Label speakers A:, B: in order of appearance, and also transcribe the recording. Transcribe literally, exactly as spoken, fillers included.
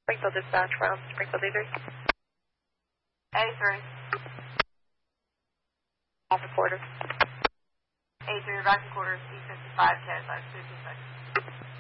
A: Springfield dispatch from Springfield A three.
B: A three.
A: Office quarter.
B: A three, back to quarters, E fifty-five, K S I, two two six.